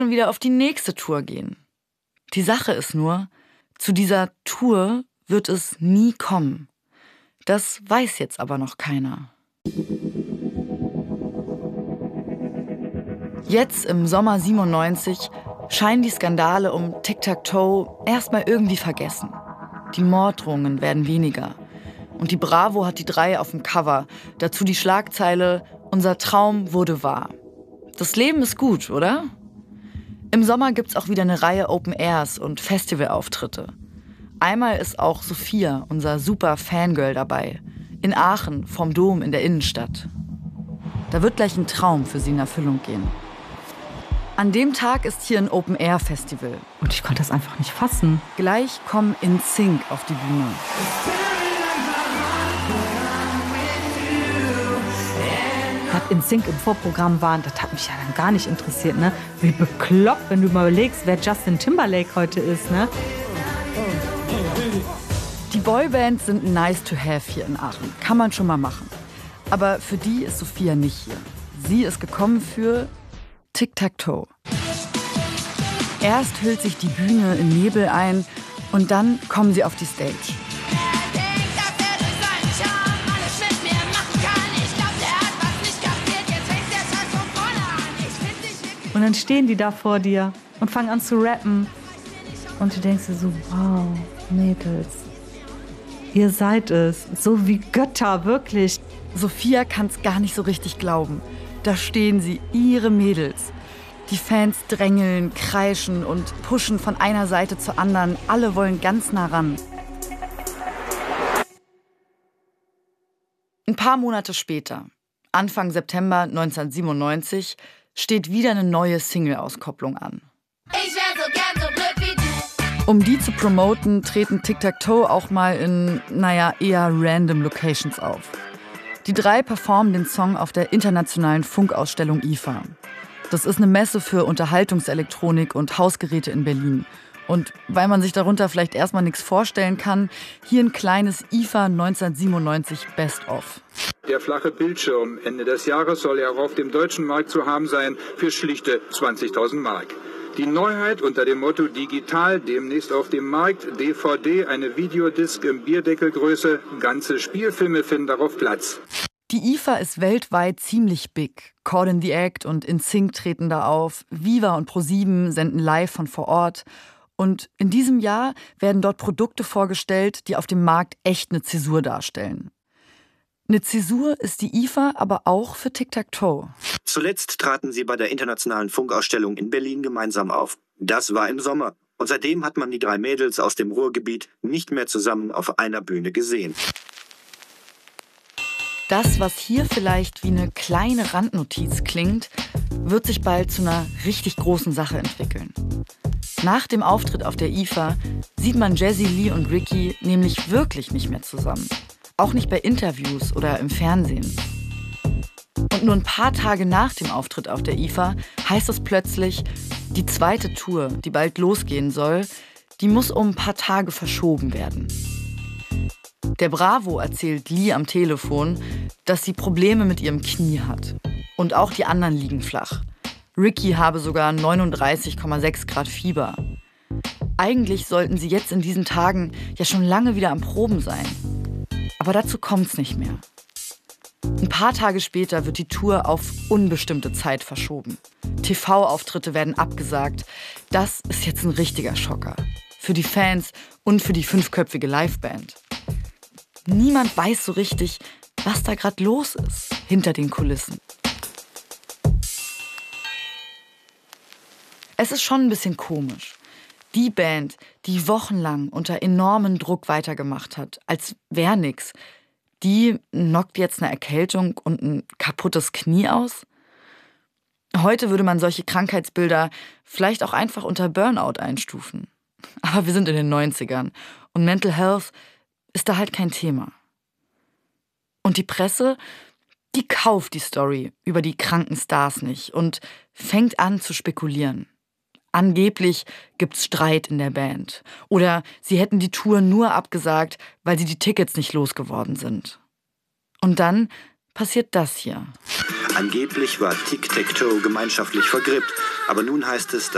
wieder auf die nächste Tour gehen. Die Sache ist nur, zu dieser Tour wird es nie kommen. Das weiß jetzt aber noch keiner. Jetzt im Sommer 97 scheinen die Skandale um Tic-Tac-Toe erstmal irgendwie vergessen. Die Morddrohungen werden weniger. Und die Bravo hat die 3 auf dem Cover. Dazu die Schlagzeile: Unser Traum wurde wahr. Das Leben ist gut, oder? Im Sommer gibt's auch wieder eine Reihe Open Airs und Festivalauftritte. Einmal ist auch Sophia, unser super Fangirl, dabei. In Aachen, vom Dom in der Innenstadt. Da wird gleich ein Traum für sie in Erfüllung gehen. An dem Tag ist hier ein Open-Air-Festival. Und ich konnte das einfach nicht fassen. Gleich kommen NSYNC auf die Bühne. Dass NSYNC im Vorprogramm waren, das hat mich ja dann gar nicht interessiert, ne? Wie bekloppt, wenn du mal überlegst, wer Justin Timberlake heute ist, ne? Die Boybands sind nice to have hier in Aachen. Kann man schon mal machen. Aber für die ist Sophia nicht hier. Sie ist gekommen für Tic-Tac-Toe. Erst hüllt sich die Bühne in Nebel ein und dann kommen sie auf die Stage. Und dann stehen die da vor dir und fangen an zu rappen. Und du denkst dir so, wow, Mädels, ihr seid es. So wie Götter, wirklich. Sophia kann es gar nicht so richtig glauben. Da stehen sie, ihre Mädels. Die Fans drängeln, kreischen und pushen von einer Seite zur anderen. Alle wollen ganz nah ran. Ein paar Monate später, Anfang September 1997, steht wieder eine neue Single-Auskopplung an. Ich wär so gern so blöd wie du. Um die zu promoten, treten Tic-Tac-Toe auch mal in, eher random Locations auf. Die 3 performen den Song auf der internationalen Funkausstellung IFA. Das ist eine Messe für Unterhaltungselektronik und Hausgeräte in Berlin. Und weil man sich darunter vielleicht erstmal nichts vorstellen kann, hier ein kleines IFA 1997 Best-of. Der flache Bildschirm Ende des Jahres soll ja auch auf dem deutschen Markt zu haben sein für schlichte 20.000 Mark. Die Neuheit unter dem Motto digital demnächst auf dem Markt, DVD, eine Videodisc in Bierdeckelgröße, ganze Spielfilme finden darauf Platz. Die IFA ist weltweit ziemlich big. Caught in the Act und NSYNC treten da auf. Viva und ProSieben senden live von vor Ort. Und in diesem Jahr werden dort Produkte vorgestellt, die auf dem Markt echt eine Zäsur darstellen. Eine Zäsur ist die IFA aber auch für Tic-Tac-Toe. Zuletzt traten sie bei der internationalen Funkausstellung in Berlin gemeinsam auf. Das war im Sommer. Und seitdem hat man die 3 Mädels aus dem Ruhrgebiet nicht mehr zusammen auf einer Bühne gesehen. Das, was hier vielleicht wie eine kleine Randnotiz klingt, wird sich bald zu einer richtig großen Sache entwickeln. Nach dem Auftritt auf der IFA sieht man Jessie Lee und Ricky nämlich wirklich nicht mehr zusammen. Auch nicht bei Interviews oder im Fernsehen. Und nur ein paar Tage nach dem Auftritt auf der IFA heißt es plötzlich, die zweite Tour, die bald losgehen soll, die muss um ein paar Tage verschoben werden. Der Bravo erzählt Lee am Telefon, dass sie Probleme mit ihrem Knie hat. Und auch die anderen liegen flach. Ricky habe sogar 39,6 Grad Fieber. Eigentlich sollten sie jetzt in diesen Tagen ja schon lange wieder am Proben sein. Aber dazu kommt's nicht mehr. Ein paar Tage später wird die Tour auf unbestimmte Zeit verschoben. TV-Auftritte werden abgesagt. Das ist jetzt ein richtiger Schocker. Für die Fans und für die 5-köpfige Liveband. Niemand weiß so richtig, was da gerade los ist, hinter den Kulissen. Es ist schon ein bisschen komisch. Die Band, die wochenlang unter enormem Druck weitergemacht hat, als wäre nix, die knockt jetzt eine Erkältung und ein kaputtes Knie aus? Heute würde man solche Krankheitsbilder vielleicht auch einfach unter Burnout einstufen. Aber wir sind in den 90ern und Mental Health ist da halt kein Thema. Und die Presse, die kauft die Story über die kranken Stars nicht und fängt an zu spekulieren. Angeblich gibt's Streit in der Band. Oder sie hätten die Tour nur abgesagt, weil sie die Tickets nicht losgeworden sind. Und dann passiert das hier. Angeblich war Tic-Tac-Toe gemeinschaftlich vergrippt. Aber nun heißt es,